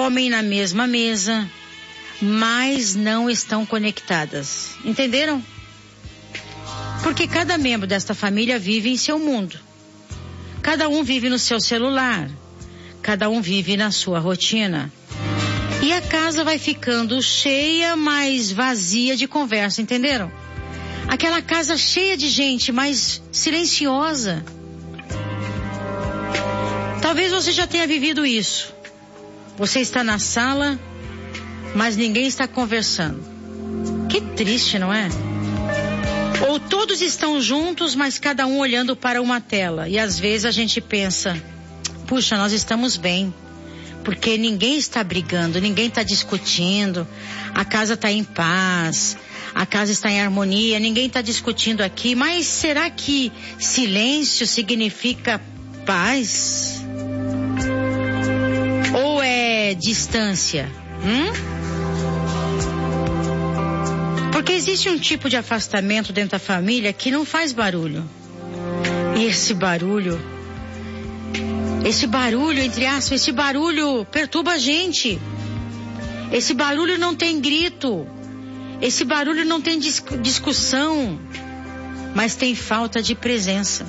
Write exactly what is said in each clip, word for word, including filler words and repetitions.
comem na mesma mesa, mas não estão conectadas. Entenderam? Porque cada membro desta família vive em seu mundo. Cada um vive no seu celular. Cada um vive na sua rotina. E a casa vai ficando cheia, mas vazia de conversa, entenderam? Aquela casa cheia de gente, mas silenciosa. Talvez você já tenha vivido isso. Você está na sala, mas ninguém está conversando. Que triste, não é? Ou todos estão juntos, mas cada um olhando para uma tela. E às vezes a gente pensa, puxa, nós estamos bem. Porque ninguém está brigando, ninguém está discutindo. A casa está em paz, a casa está em harmonia, ninguém está discutindo aqui. Mas será que silêncio significa paz? Ou é distância? Hum? Porque existe um tipo de afastamento dentro da família que não faz barulho. E esse barulho, esse barulho, entre aspas, esse barulho perturba a gente. Esse barulho não tem grito. Esse barulho não tem dis- discussão. Mas tem falta de presença.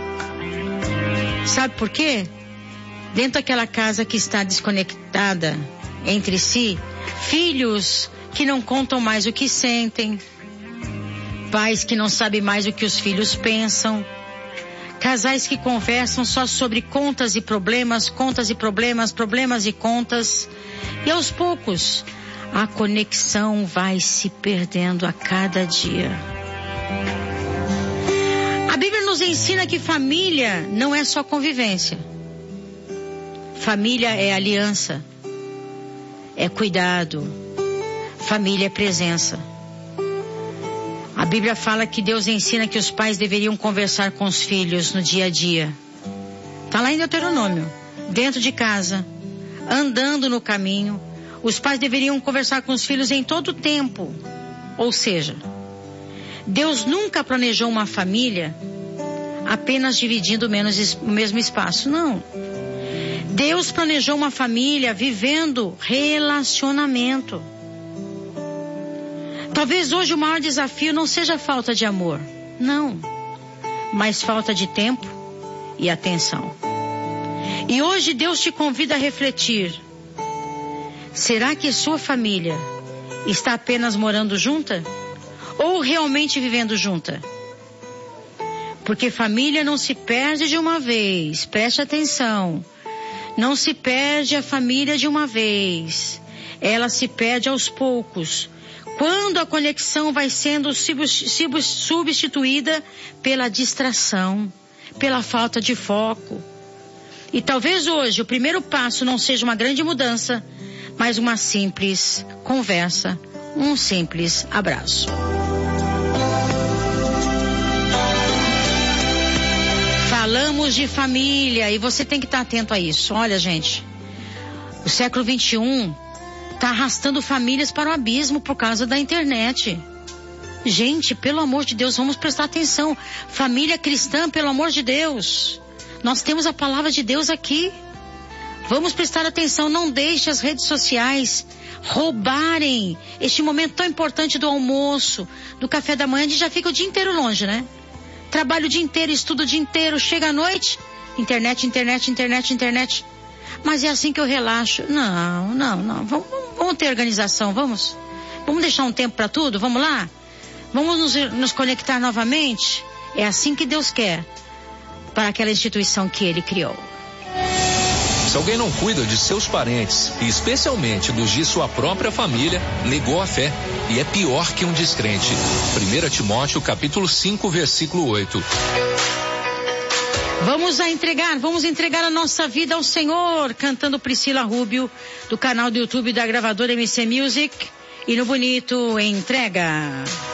Sabe por quê? Dentro daquela casa que está desconectada entre si, filhos que não contam mais o que sentem, pais que não sabem mais o que os filhos pensam, casais que conversam só sobre contas e problemas, contas e problemas, problemas e contas, e aos poucos a conexão vai se perdendo a cada dia. A Bíblia nos ensina que família não é só convivência. Família é aliança, é cuidado, família é presença. A Bíblia fala que Deus ensina que os pais deveriam conversar com os filhos no dia a dia. Está lá em Deuteronômio. Dentro de casa, andando no caminho, os pais deveriam conversar com os filhos em todo o tempo. Ou seja, Deus nunca planejou uma família apenas dividindo menos, o mesmo espaço. Não. Deus planejou uma família vivendo relacionamento. Talvez hoje o maior desafio não seja a falta de amor. Não. Mas falta de tempo e atenção. E hoje Deus te convida a refletir. Será que sua família está apenas morando junta? Ou realmente vivendo junta? Porque família não se perde de uma vez. Preste atenção. Não se perde a família de uma vez. Ela se perde aos poucos. Quando a conexão vai sendo substituída pela distração, pela falta de foco. E talvez hoje o primeiro passo não seja uma grande mudança, mas uma simples conversa, um simples abraço. Falamos de família e você tem que estar atento a isso. Olha, gente, o século vinte e um está arrastando famílias para o abismo por causa da internet. Gente, pelo amor de Deus, vamos prestar atenção. Família cristã, pelo amor de Deus. Nós temos a palavra de Deus aqui. Vamos prestar atenção, não deixe as redes sociais roubarem este momento tão importante do almoço, do café da manhã. A gente já fica o dia inteiro longe, né? Trabalho o dia inteiro, estudo o dia inteiro, chega à noite, internet, internet, internet, internet. Mas é assim que eu relaxo. Não, não, não. Vamos, vamos ter organização, vamos? Vamos deixar um tempo para tudo? Vamos lá? Vamos nos, nos conectar novamente? É assim que Deus quer para aquela instituição que Ele criou. Se alguém não cuida de seus parentes, e especialmente dos de sua própria família, negou a fé e é pior que um descrente. primeiro Timóteo capítulo cinco, versículo oito. Vamos a entregar, vamos entregar a nossa vida ao Senhor, cantando Priscila Rubio, do canal do YouTube da gravadora M C Music, e no bonito Entrega.